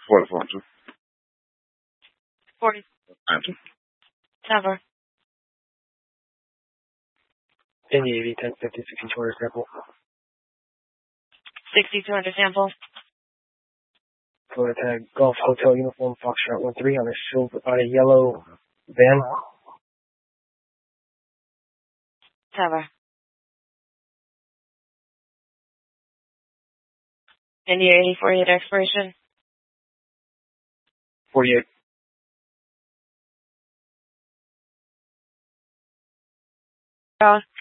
What phone, sir? 40. Answer. Tower. Indy 80, 1050, 6200 sample. 6200 sample. Florida tag, Golf Hotel Uniform, Foxtrot 13 on a yellow van. Tower. Indy 80, 48 expiration. 48. Tower.